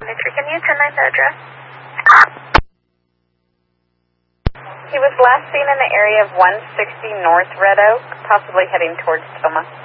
Can you tonight the address? He was last seen in the area of 160 North Red Oak, possibly heading towards Toma.